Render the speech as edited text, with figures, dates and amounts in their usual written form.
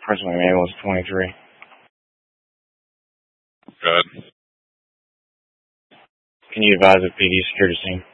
Prince William Ambulance 23. Good. Can you advise of PD security scene?